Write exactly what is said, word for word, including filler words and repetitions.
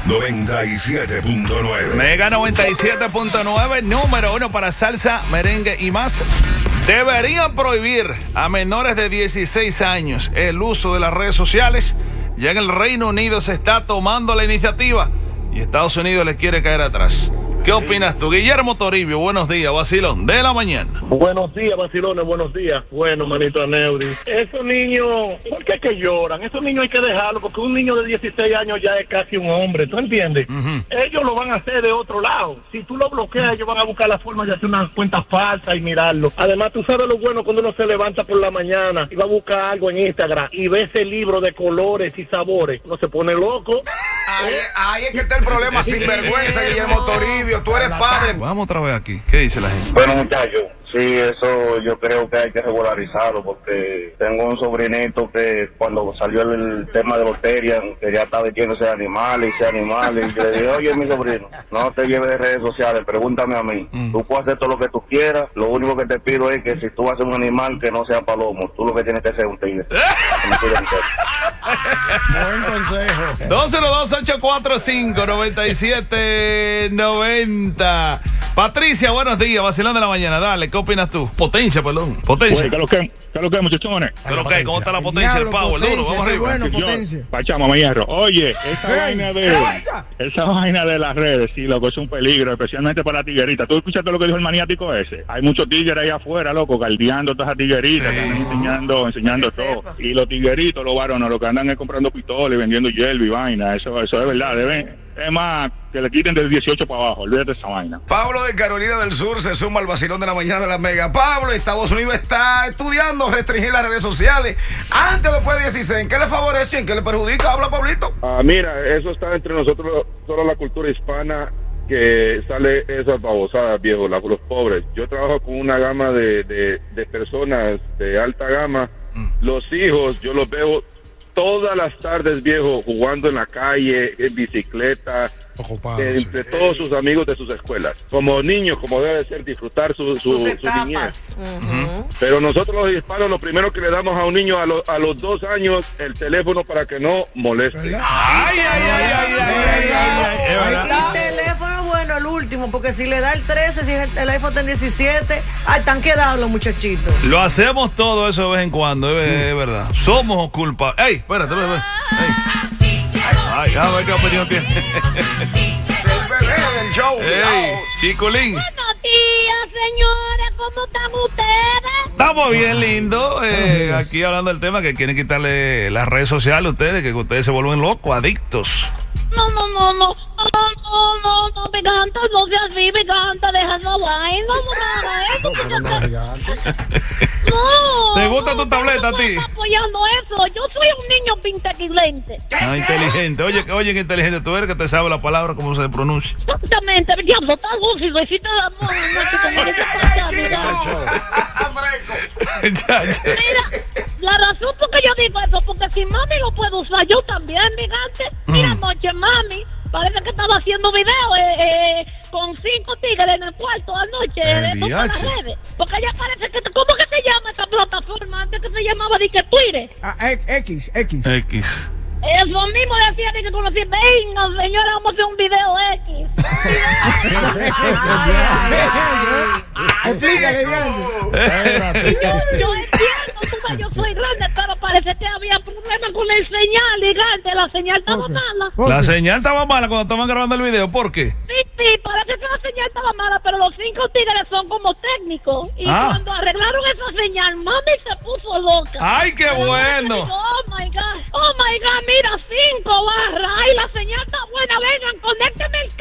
noventa y siete punto nueve. Mega noventa y siete punto nueve, número uno para salsa, merengue y más. Deberían prohibir a menores de dieciséis años el uso de las redes sociales. Ya en el Reino Unido se está tomando la iniciativa y Estados Unidos les quiere caer atrás. ¿Qué opinas tú? Guillermo Toribio, buenos días, vacilón de la mañana. Buenos días, vacilones, buenos días. Bueno, manito Aneudi, esos niños, ¿por qué que lloran? Esos niños hay que dejarlos, porque un niño de dieciséis años ya es casi un hombre, ¿tú entiendes? Uh-huh. Ellos lo van a hacer de otro lado. Si tú lo bloqueas, ellos van a buscar la forma de hacer una cuenta falsa y mirarlo. Además, tú sabes lo bueno cuando uno se levanta por la mañana y va a buscar algo en Instagram y ve ese libro de colores y sabores, uno se pone loco. Ahí, ahí es que está el problema, sinvergüenza, Guillermo Toribio. Tú eres padre. Vamos otra vez aquí. ¿Qué dice la gente? Bueno, muchachos, sí, eso yo creo que hay que regularizarlo, porque tengo un sobrinito que cuando salió el tema de lotería, que ya estaba metiéndose animales y animales, y yo le dije, oye, mi sobrino, no te lleves de redes sociales, pregúntame a mí. Mm. Tú puedes hacer todo lo que tú quieras, lo único que te pido es que si tú haces un animal que no sea palomo, tú lo que tienes que hacer es un tigre. Buen consejo. dos cero dos, ocho cuatro cinco, nueve siete nueve cero. Patricia, buenos días, vacilón de la mañana. Dale, ¿qué opinas tú? Potencia, perdón. Potencia. ¿Qué es lo que, qué es lo que, muchachones? ¿Qué lo que? ¿Cómo está la potencia, el pavo, el duro? Vamos arriba. Bueno, potencia. Pachama, me hierro. Oye, esa hey, vaina de esa vaina de las redes, sí, loco, es un peligro, especialmente para la tiguerita. ¿Tú escuchaste lo que dijo el maniático ese? Hay muchos tigres ahí afuera, loco, caldeando todas esas tigueritas, sí, que andan enseñando, enseñando todo. Y los tigueritos, los varones, lo que andan es comprando pistolas y vendiendo hierba y vaina. Eso, eso es verdad, deben. Es más, que le quiten del dieciocho para abajo, olvídate de esa vaina. Pablo de Carolina del Sur se suma al vacilón de la mañana de la Mega. Pablo, Estados Unidos está estudiando restringir las redes sociales antes o después de dieciséis. ¿En qué le favorece y en qué le perjudica? Habla, Pablito. Ah, mira, eso está entre nosotros, solo la cultura hispana, que sale esas babosadas, viejo, la, los pobres. Yo trabajo con una gama de, de, de personas de alta gama. Mm. Los hijos, yo los veo todas las tardes, viejo, jugando en la calle, en bicicleta, ocupado, entre sí, todos sus amigos de sus escuelas. Como niños, como debe ser, disfrutar su, su, su niñez. Uh-huh. Pero nosotros los hispanos, lo primero que le damos a un niño a, lo, a los dos años, el teléfono para que no moleste. ¡Ay, ay, ay, ay, ay, ay, ay! El teléfono, bueno, el último, porque si le da el trece, si el, el iPhone está en diecisiete, ahí están quedados los muchachitos. Lo hacemos todo eso de vez en cuando, es, mm. es verdad. Somos culpables. ¡Ey! Espérate, espérate. Ey. Ay, a ver qué opinión tiene. El bebé del show. Ey, Chicolín. Buenos días, señores. ¿Cómo están ustedes? Estamos bien, lindo. Eh, aquí hablando del tema que quieren quitarle las redes sociales a ustedes, que ustedes se vuelven locos, adictos. No, no, no, no. No, no, no, no, me encanta, no sea así, me encanta, deja esa vaina, no me hagas eso. No. ¿Te gusta tu tableta a ti? No apoyando eso, yo soy un niño inteligente. Ah, inteligente. Oye, oye, que inteligente tú eres, que te sabe la palabra, cómo se pronuncia. Exactamente, diablo, está lúcido, y si te da amor, mira, la razón por que yo digo eso, porque si mami lo puede usar, yo también, gigante. Mira, anoche mami parece que estaba haciendo video eh, eh, con cinco tigres en el cuarto anoche de todas las redes. Porque ella parece que... ¿Cómo que se llama esa plataforma? Antes que se llamaba de que Twitter. Ah, X, X. X. Eso mismo decía de que conocí. Venga, señora, vamos a hacer un video X. Explícale, yo, yo entiendo, tú ves, yo soy grande, pero parece que había problemas con el señal, gigante. La señal estaba okay. mala. La señal estaba mala cuando estaban grabando el video, ¿por qué? Sí, sí, parece que la señal estaba mala, pero los cinco tigres son como técnicos. Y ah. cuando arreglaron esa señal, mami se puso loca. ¡Ay, qué pero bueno! Digo, oh my God, oh my God, mira, cinco barras. Ay, la señal está buena, vengan, conéctenme el